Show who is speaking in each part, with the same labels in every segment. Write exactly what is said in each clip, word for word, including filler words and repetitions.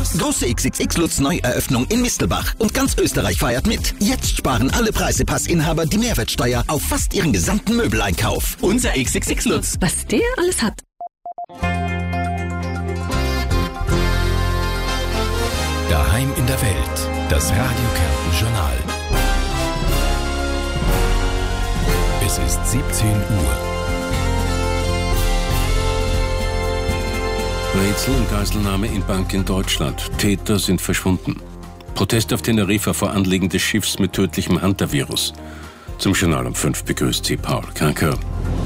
Speaker 1: Lutz. Große X X X Lutz Neueröffnung in Mistelbach. Und ganz Österreich feiert mit. Jetzt sparen alle Preisepassinhaber die Mehrwertsteuer auf fast ihren gesamten Möbeleinkauf. Unser X X X Lutz.
Speaker 2: Was der alles hat.
Speaker 3: Daheim in der Welt. Das Radio Kärnten Journal. Es ist siebzehn Uhr.
Speaker 4: Rätsel und Geiselnahme in Bank in Deutschland. Täter sind verschwunden. Protest auf Teneriffa vor Anlegen des Schiffs mit tödlichem Hantavirus. Zum Journal um fünf begrüßt Sie Paul Kanker.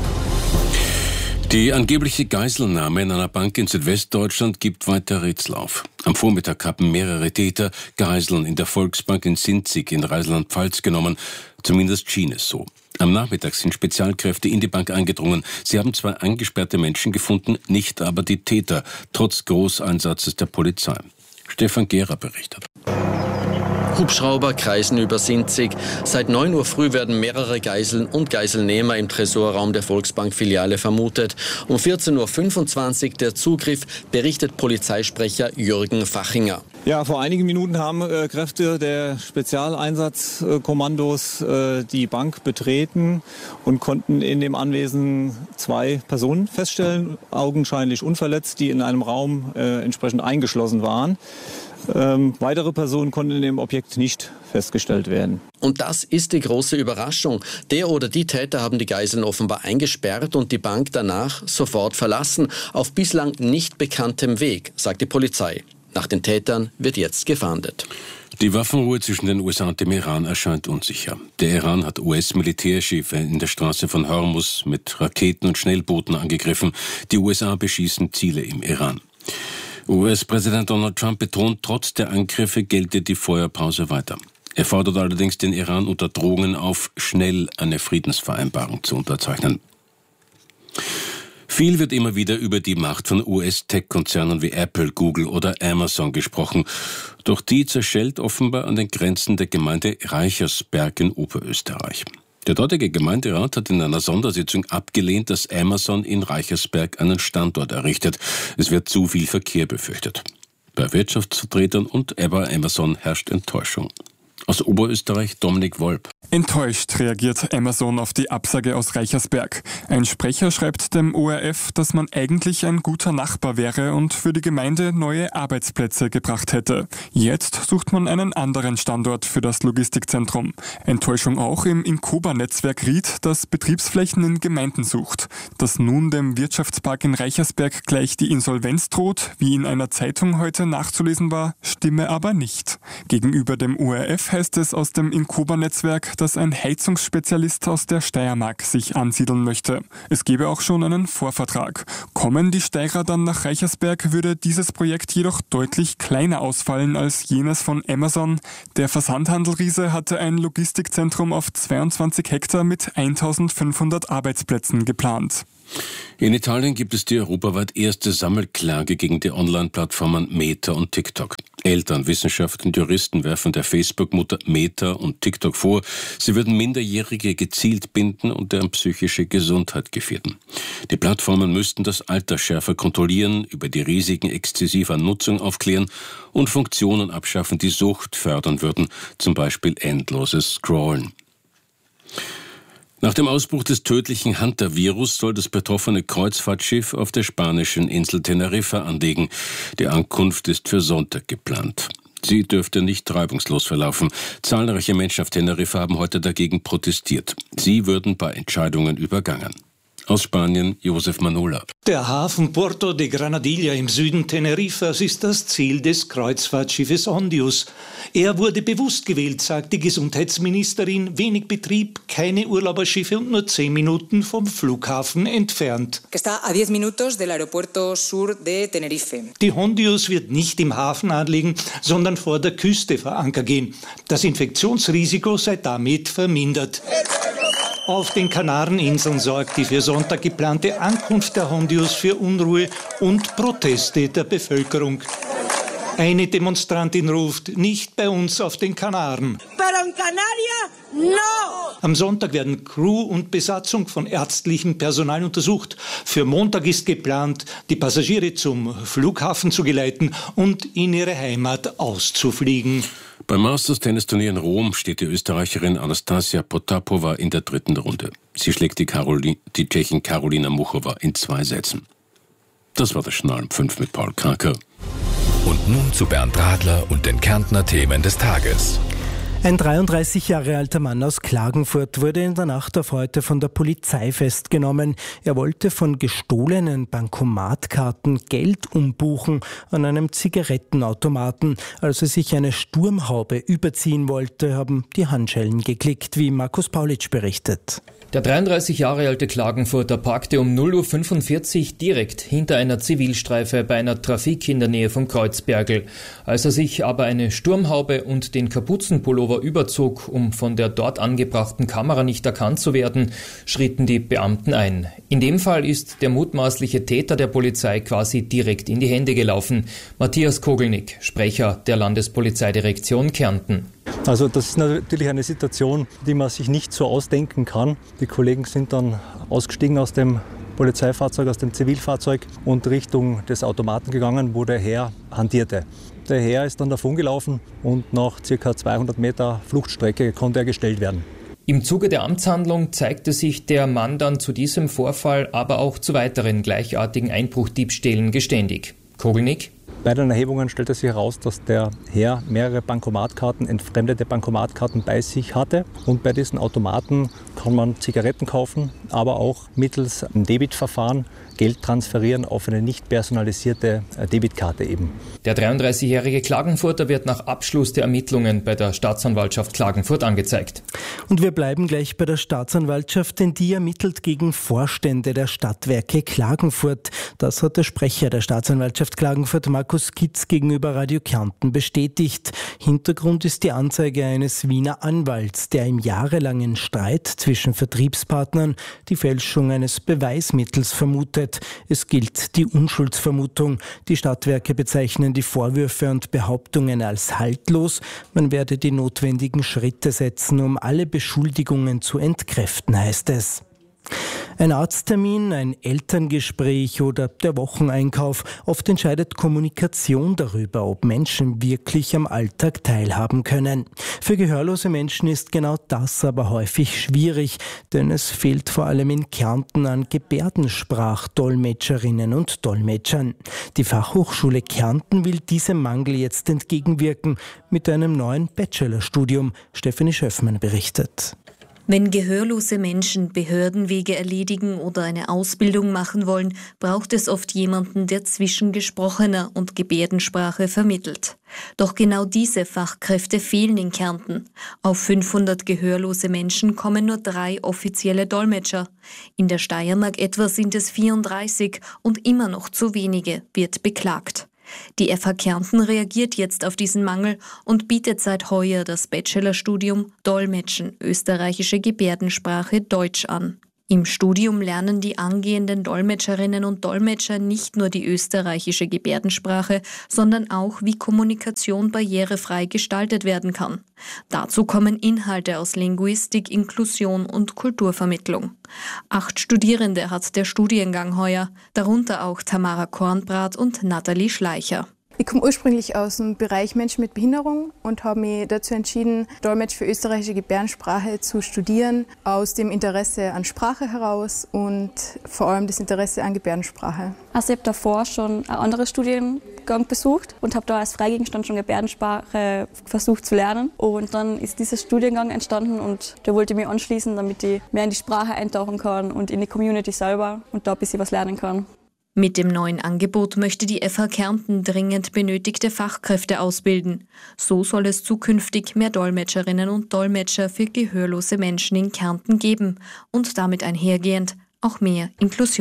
Speaker 4: Die angebliche Geiselnahme in einer Bank in Südwestdeutschland gibt weiter Rätsel auf. Am Vormittag haben mehrere Täter Geiseln in der Volksbank in Sinzig in Rheinland-Pfalz genommen. Zumindest schien es so. Am Nachmittag sind Spezialkräfte in die Bank eingedrungen. Sie haben zwei eingesperrte Menschen gefunden, nicht aber die Täter, trotz Großeinsatzes der Polizei. Stefan Gehrer berichtet.
Speaker 5: Hubschrauber kreisen über Sinzig. Seit neun Uhr früh werden mehrere Geiseln und Geiselnehmer im Tresorraum der Volksbank-Filiale vermutet. Um vierzehn Uhr fünfundzwanzig der Zugriff, berichtet Polizeisprecher Jürgen Fachinger.
Speaker 6: Ja, vor einigen Minuten haben äh, Kräfte der Spezialeinsatzkommandos äh, die Bank betreten und konnten in dem Anwesen zwei Personen feststellen, augenscheinlich unverletzt, die in einem Raum äh, entsprechend eingeschlossen waren. Ähm, weitere Personen konnten in dem Objekt nicht festgestellt werden.
Speaker 5: Und das ist die große Überraschung. Der oder die Täter haben die Geiseln offenbar eingesperrt und die Bank danach sofort verlassen, auf bislang nicht bekanntem Weg, sagt die Polizei. Nach den Tätern wird jetzt gefahndet.
Speaker 4: Die Waffenruhe zwischen den U S A und dem Iran erscheint unsicher. Der Iran hat U S-Militärschiffe in der Straße von Hormuz mit Raketen und Schnellbooten angegriffen. Die U S A beschießen Ziele im Iran. U S-Präsident Donald Trump betont, trotz der Angriffe gelte die Feuerpause weiter. Er fordert allerdings den Iran unter Drohungen auf, schnell eine Friedensvereinbarung zu unterzeichnen. Viel wird immer wieder über die Macht von U S-Tech-Konzernen wie Apple, Google oder Amazon gesprochen. Doch die zerschellt offenbar an den Grenzen der Gemeinde Reichersberg in Oberösterreich. Der dortige Gemeinderat hat in einer Sondersitzung abgelehnt, dass Amazon in Reichersberg einen Standort errichtet. Es wird zu viel Verkehr befürchtet. Bei Wirtschaftsvertretern und bei Amazon herrscht Enttäuschung. Aus Oberösterreich Dominik Wolp.
Speaker 7: Enttäuscht reagiert Amazon auf die Absage aus Reichersberg. Ein Sprecher schreibt dem O R F, dass man eigentlich ein guter Nachbar wäre und für die Gemeinde neue Arbeitsplätze gebracht hätte. Jetzt sucht man einen anderen Standort für das Logistikzentrum. Enttäuschung auch im Incoba-Netzwerk Ried, das Betriebsflächen in Gemeinden sucht. Dass nun dem Wirtschaftspark in Reichersberg gleich die Insolvenz droht, wie in einer Zeitung heute nachzulesen war, stimme aber nicht. Gegenüber dem O R F heißt es aus dem Incoba-Netzwerk, dass ein Heizungsspezialist aus der Steiermark sich ansiedeln möchte. Es gebe auch schon einen Vorvertrag. Kommen die Steirer dann nach Reichersberg, würde dieses Projekt jedoch deutlich kleiner ausfallen als jenes von Amazon. Der Versandhandelriese hatte ein Logistikzentrum auf zweiundzwanzig Hektar mit eintausendfünfhundert Arbeitsplätzen geplant.
Speaker 4: In Italien gibt es die europaweit erste Sammelklage gegen die Online-Plattformen Meta und TikTok. Eltern, Wissenschaftler und Juristen werfen der Facebook-Mutter Meta und TikTok vor, sie würden Minderjährige gezielt binden und deren psychische Gesundheit gefährden. Die Plattformen müssten das Alter schärfer kontrollieren, über die Risiken exzessiver Nutzung aufklären und Funktionen abschaffen, die Sucht fördern würden, zum Beispiel endloses Scrollen. Nach dem Ausbruch des tödlichen Hantavirus soll das betroffene Kreuzfahrtschiff auf der spanischen Insel Teneriffa anlegen. Die Ankunft ist für Sonntag geplant. Sie dürfte nicht reibungslos verlaufen. Zahlreiche Menschen auf Teneriffa haben heute dagegen protestiert. Sie würden bei Entscheidungen übergangen. Aus Spanien Josef Manola.
Speaker 8: Der Hafen Puerto de Granadilla im Süden Teneriffas ist das Ziel des Kreuzfahrtschiffes Ondius. Er wurde bewusst gewählt, sagt die Gesundheitsministerin. Wenig Betrieb, keine Urlauberschiffe und nur zehn Minuten vom Flughafen entfernt.
Speaker 9: Está a diez minutos del aeropuerto sur de Tenerife.
Speaker 8: Die Ondius wird nicht im Hafen anlegen, sondern vor der Küste vor Anker gehen. Das Infektionsrisiko sei damit vermindert. Auf den Kanareninseln sorgt die für Sonntag geplante Ankunft der Hondius für Unruhe und Proteste der Bevölkerung. Eine Demonstrantin ruft, nicht bei uns auf den Kanaren.
Speaker 2: pero en Canarias no.
Speaker 8: Am Sonntag werden Crew und Besatzung von ärztlichem Personal untersucht. Für Montag ist geplant, die Passagiere zum Flughafen zu geleiten und in ihre Heimat auszufliegen.
Speaker 4: Beim Masters-Tennisturnier in Rom steht die Österreicherin Anastasia Potapova in der dritten Runde. Sie schlägt die, Karoli- die Tschechin Karolina Muchova in zwei Sätzen. Das war der Schnall um fünf mit Paul Kraker.
Speaker 3: Und nun zu Bernd Radler und den Kärntner Themen des Tages.
Speaker 10: Ein dreiunddreißig Jahre alter Mann aus Klagenfurt wurde in der Nacht auf heute von der Polizei festgenommen. Er wollte von gestohlenen Bankomatkarten Geld umbuchen an einem Zigarettenautomaten. Als er sich eine Sturmhaube überziehen wollte, haben die Handschellen geklickt, wie Markus Paulitsch berichtet.
Speaker 11: Der dreiunddreißig Jahre alte Klagenfurter parkte um null Uhr fünfundvierzig direkt hinter einer Zivilstreife bei einer Trafik in der Nähe von Kreuzbergl. Als er sich aber eine Sturmhaube und den Kapuzenpullover überzog, um von der dort angebrachten Kamera nicht erkannt zu werden, schritten die Beamten ein. In dem Fall ist der mutmaßliche Täter der Polizei quasi direkt in die Hände gelaufen. Matthias Kogelnick, Sprecher der Landespolizeidirektion Kärnten.
Speaker 12: Also das ist natürlich eine Situation, die man sich nicht so ausdenken kann. Die Kollegen sind dann ausgestiegen aus dem Polizeifahrzeug, aus dem Zivilfahrzeug und Richtung des Automaten gegangen, wo der Herr hantierte. Der Herr ist dann davongelaufen und nach ca. zweihundert Meter Fluchtstrecke konnte er gestellt werden.
Speaker 11: Im Zuge der Amtshandlung zeigte sich der Mann dann zu diesem Vorfall, aber auch zu weiteren gleichartigen Einbruchdiebstählen geständig. Kogelnick?
Speaker 12: Bei den Erhebungen stellte sich heraus, dass der Herr mehrere Bankomatkarten, entfremdete Bankomatkarten bei sich hatte. Und bei diesen Automaten kann man Zigaretten kaufen, aber auch mittels einem Debitverfahren Geld transferieren auf eine nicht personalisierte Debitkarte eben.
Speaker 11: Der dreiunddreißigjährige Klagenfurter wird nach Abschluss der Ermittlungen bei der Staatsanwaltschaft Klagenfurt angezeigt.
Speaker 10: Und wir bleiben gleich bei der Staatsanwaltschaft, denn die ermittelt gegen Vorstände der Stadtwerke Klagenfurt. Das hat der Sprecher der Staatsanwaltschaft Klagenfurt, Markus Kitz, gegenüber Radio Kärnten bestätigt. Hintergrund ist die Anzeige eines Wiener Anwalts, der im jahrelangen Streit zwischen Vertriebspartnern die Fälschung eines Beweismittels vermutet. Es gilt die Unschuldsvermutung. Die Stadtwerke bezeichnen die Vorwürfe und Behauptungen als haltlos. Man werde die notwendigen Schritte setzen, um alle Beschuldigungen zu entkräften, heißt es. Ein Arzttermin, ein Elterngespräch oder der Wocheneinkauf. Oft entscheidet Kommunikation darüber, ob Menschen wirklich am Alltag teilhaben können. Für gehörlose Menschen ist genau das aber häufig schwierig, denn es fehlt vor allem in Kärnten an Gebärdensprachdolmetscherinnen und Dolmetschern. Die Fachhochschule Kärnten will diesem Mangel jetzt entgegenwirken mit einem neuen Bachelorstudium. Stefanie Schöffmann berichtet.
Speaker 13: Wenn gehörlose Menschen Behördenwege erledigen oder eine Ausbildung machen wollen, braucht es oft jemanden, der zwischen gesprochener und Gebärdensprache vermittelt. Doch genau diese Fachkräfte fehlen in Kärnten. Auf fünfhundert gehörlose Menschen kommen nur drei offizielle Dolmetscher. In der Steiermark etwa sind es vierunddreißig und immer noch zu wenige, wird beklagt. Die F H Kärnten reagiert jetzt auf diesen Mangel und bietet seit heuer das Bachelorstudium Dolmetschen, österreichische Gebärdensprache Deutsch an. Im Studium lernen die angehenden Dolmetscherinnen und Dolmetscher nicht nur die österreichische Gebärdensprache, sondern auch, wie Kommunikation barrierefrei gestaltet werden kann. Dazu kommen Inhalte aus Linguistik, Inklusion und Kulturvermittlung. Acht Studierende hat der Studiengang heuer, darunter auch Tamara Kornbrat und Nathalie Schleicher.
Speaker 14: Ich komme ursprünglich aus dem Bereich Menschen mit Behinderung und habe mich dazu entschieden, Dolmetsch für österreichische Gebärdensprache zu studieren, aus dem Interesse an Sprache heraus und vor allem das Interesse an Gebärdensprache.
Speaker 15: Also ich habe davor schon einen anderen Studiengang besucht und habe da als Freigegenstand schon Gebärdensprache versucht zu lernen. Und dann ist dieser Studiengang entstanden und da wollte ich mich anschließen, damit ich mehr in die Sprache eintauchen kann und in die Community selber und da ein bisschen was lernen kann.
Speaker 13: Mit dem neuen Angebot möchte die F H Kärnten dringend benötigte Fachkräfte ausbilden. So soll es zukünftig mehr Dolmetscherinnen und Dolmetscher für gehörlose Menschen in Kärnten geben und damit einhergehend auch mehr Inklusion.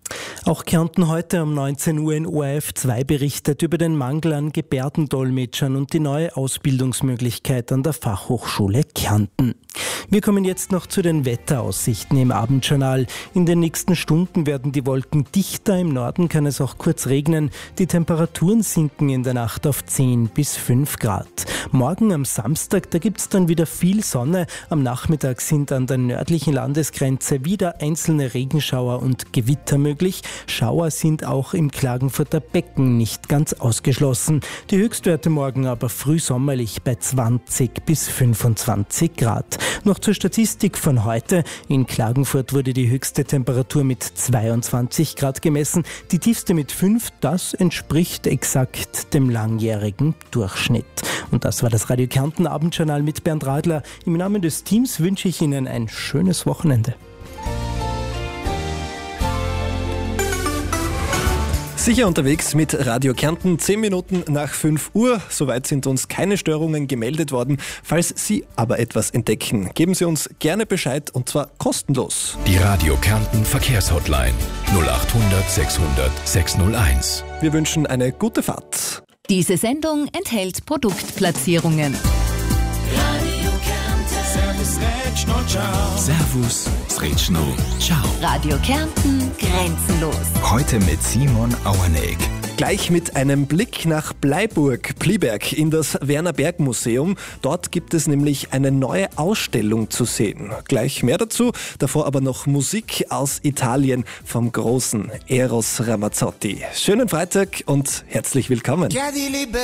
Speaker 10: Auch Kärnten heute um neunzehn Uhr in O R F zwei berichtet über den Mangel an Gebärdendolmetschern und die neue Ausbildungsmöglichkeit an der Fachhochschule Kärnten. Wir kommen jetzt noch zu den Wetteraussichten im Abendjournal. In den nächsten Stunden werden die Wolken dichter, im Norden kann es auch kurz regnen. Die Temperaturen sinken in der Nacht auf zehn bis fünf Grad. Morgen am Samstag, da gibt es dann wieder viel Sonne. Am Nachmittag sind an der nördlichen Landesgrenze wieder einzelne Regenschauer und Gewitter möglich. Schauer sind auch im Klagenfurter Becken nicht ganz ausgeschlossen. Die Höchstwerte morgen aber frühsommerlich bei zwanzig bis fünfundzwanzig Grad. Noch zur Statistik von heute. In Klagenfurt wurde die höchste Temperatur mit zweiundzwanzig Grad gemessen, die tiefste mit fünf. Das entspricht exakt dem langjährigen Durchschnitt. Und das war das Radio Kärnten Abendjournal mit Bernd Radler. Im Namen des Teams wünsche ich Ihnen ein schönes Wochenende.
Speaker 16: Sicher unterwegs mit Radio Kärnten, zehn Minuten nach fünf Uhr. Soweit sind uns keine Störungen gemeldet worden. Falls Sie aber etwas entdecken, geben Sie uns gerne Bescheid und zwar kostenlos.
Speaker 3: Die Radio Kärnten Verkehrshotline null acht hundert sechshundert sechshunderteins.
Speaker 16: Wir wünschen eine gute Fahrt.
Speaker 17: Diese Sendung enthält Produktplatzierungen.
Speaker 18: Radio Kärnten. Servus, Rätschno, ciao.
Speaker 3: Servus, Rätschno, ciao.
Speaker 17: Radio Kärnten, grenzenlos.
Speaker 3: Heute mit Simon Auerneck.
Speaker 16: Gleich mit einem Blick nach Bleiburg, Pliberg, in das Werner-Berg-Museum. Dort gibt es nämlich eine neue Ausstellung zu sehen. Gleich mehr dazu, davor aber noch Musik aus Italien vom großen Eros Ramazzotti. Schönen Freitag und herzlich willkommen.